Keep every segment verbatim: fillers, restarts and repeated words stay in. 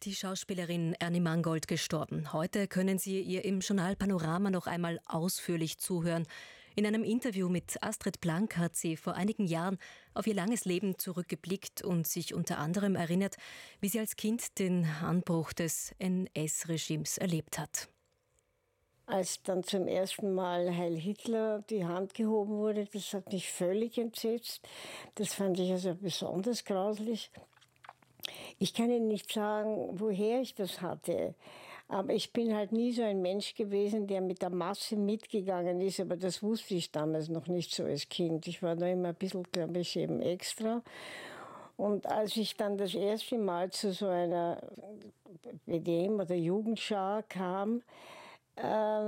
ist die Schauspielerin Ernie Mangold gestorben. Heute können Sie ihr im Journal Panorama noch einmal ausführlich zuhören. In einem Interview mit Astrid Blank hat sie vor einigen Jahren auf ihr langes Leben zurückgeblickt und sich unter anderem erinnert, wie sie als Kind den Anbruch des N S-Regimes erlebt hat. Als dann zum ersten Mal Heil Hitler die Hand gehoben wurde, das hat mich völlig entsetzt. Das fand ich also besonders grauslich. Ich kann Ihnen nicht sagen, woher ich das hatte. Aber ich bin halt nie so ein Mensch gewesen, der mit der Masse mitgegangen ist. Aber das wusste ich damals noch nicht so als Kind. Ich war da immer ein bisschen, glaube ich, eben extra. Und als ich dann das erste Mal zu so einer B D M oder Jugendschar kam, äh,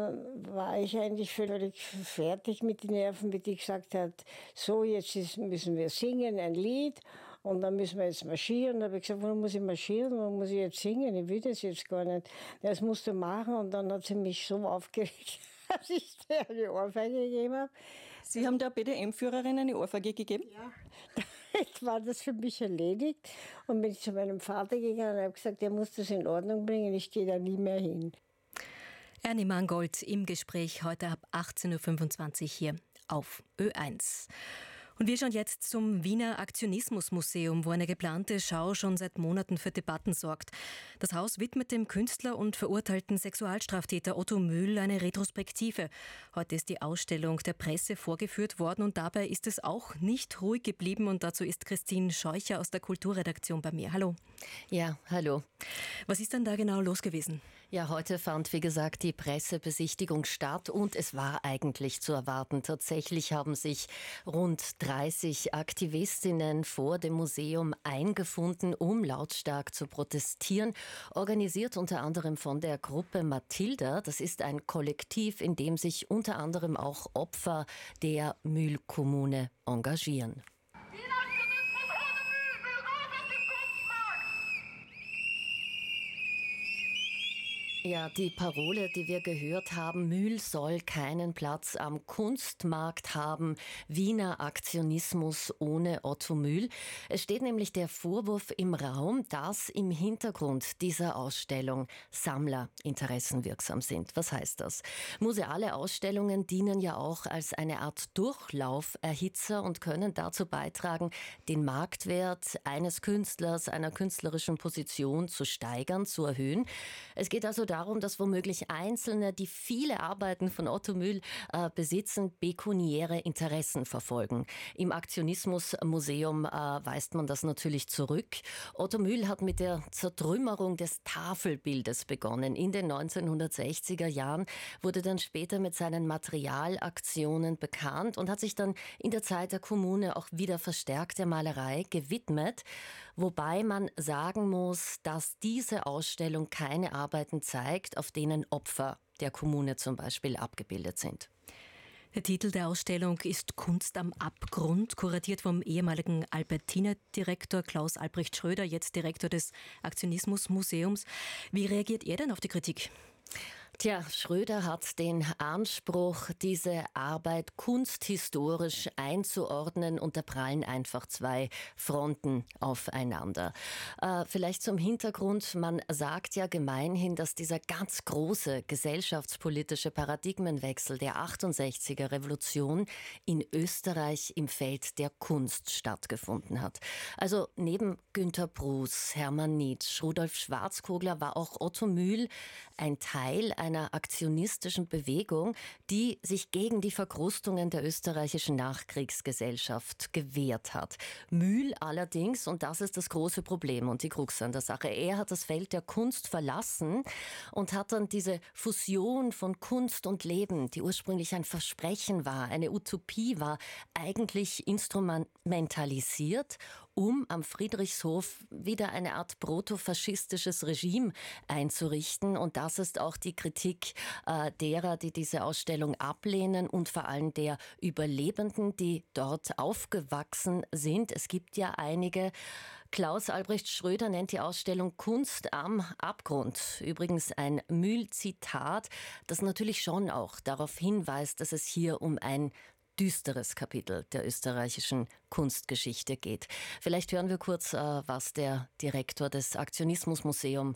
war ich eigentlich völlig fertig mit den Nerven, wie die gesagt hat, so, jetzt ist, müssen wir singen, ein Lied, und dann müssen wir jetzt marschieren. Da habe ich gesagt, warum muss ich marschieren, warum muss ich jetzt singen, ich will das jetzt gar nicht. Das musst du machen, und dann hat sie mich so aufgeregt, dass ich dir eine Ohrfeige gegeben habe. Sie haben der B D M-Führerin eine Ohrfeige gegeben? Ja. Jetzt war das für mich erledigt, und bin ich zu meinem Vater gegangen und habe gesagt, er muss das in Ordnung bringen, ich gehe da nie mehr hin. Ernie Mangold im Gespräch heute ab achtzehn Uhr fünfundzwanzig hier auf Ö eins. Und wir schauen jetzt zum Wiener Aktionismusmuseum, wo eine geplante Schau schon seit Monaten für Debatten sorgt. Das Haus widmet dem Künstler und verurteilten Sexualstraftäter Otto Mühl eine Retrospektive. Heute ist die Ausstellung der Presse vorgeführt worden und dabei ist es auch nicht ruhig geblieben. Und dazu ist Christine Scheucher aus der Kulturredaktion bei mir. Hallo. Ja, hallo. Was ist denn da genau los gewesen? Ja, heute fand, wie gesagt, die Pressebesichtigung statt und es war eigentlich zu erwarten. Tatsächlich haben sich rund dreißig Aktivistinnen vor dem Museum eingefunden, um lautstark zu protestieren. Organisiert unter anderem von der Gruppe Mathilda. Das ist ein Kollektiv, in dem sich unter anderem auch Opfer der Mühlkommune engagieren. Ja, die Parole, die wir gehört haben, Mühl soll keinen Platz am Kunstmarkt haben, Wiener Aktionismus ohne Otto Mühl. Es steht nämlich der Vorwurf im Raum, dass im Hintergrund dieser Ausstellung Sammlerinteressen wirksam sind. Was heißt das? Museale Ausstellungen dienen ja auch als eine Art Durchlauferhitzer und können dazu beitragen, den Marktwert eines Künstlers, einer künstlerischen Position zu steigern, zu erhöhen. Es geht also darum, darum, dass womöglich Einzelne, die viele Arbeiten von Otto Mühl äh, besitzen, pekuniäre Interessen verfolgen. Im Aktionismusmuseum äh, weist man das natürlich zurück. Otto Mühl hat mit der Zertrümmerung des Tafelbildes begonnen. In den neunzehnhundertsechziger Jahren wurde dann später mit seinen Materialaktionen bekannt und hat sich dann in der Zeit der Kommune auch wieder verstärkt der Malerei gewidmet. Wobei man sagen muss, dass diese Ausstellung keine Arbeiten zeigt, auf denen Opfer der Kommune zum Beispiel abgebildet sind. Der Titel der Ausstellung ist Kunst am Abgrund, kuratiert vom ehemaligen Albertiner-Direktor Klaus Albrecht Schröder, jetzt Direktor des Aktionismusmuseums. Wie reagiert er denn auf die Kritik? Tja, Schröder hat den Anspruch, diese Arbeit kunsthistorisch einzuordnen, und da prallen einfach zwei Fronten aufeinander. Äh, vielleicht zum Hintergrund, man sagt ja gemeinhin, dass dieser ganz große gesellschaftspolitische Paradigmenwechsel der achtundsechziger Revolution in Österreich im Feld der Kunst stattgefunden hat. Also neben Günter Bruß, Hermann Nitsch, Rudolf Schwarzkogler war auch Otto Mühl ein Teil einer aktionistischen Bewegung, die sich gegen die Verkrustungen der österreichischen Nachkriegsgesellschaft gewehrt hat. Mühl allerdings, und das ist das große Problem und die Krux an der Sache, er hat das Feld der Kunst verlassen und hat dann diese Fusion von Kunst und Leben, die ursprünglich ein Versprechen war, eine Utopie war, eigentlich instrumentalisiert, um am Friedrichshof wieder eine Art protofaschistisches Regime einzurichten. Und das ist auch die Kritik äh, derer, die diese Ausstellung ablehnen und vor allem der Überlebenden, die dort aufgewachsen sind. Es gibt ja einige. Klaus Albrecht Schröder nennt die Ausstellung Kunst am Abgrund. Übrigens ein Mühl-Zitat, das natürlich schon auch darauf hinweist, dass es hier um ein düsteres Kapitel der österreichischen Kunstgeschichte geht. Vielleicht hören wir kurz, was der Direktor des Aktionismusmuseums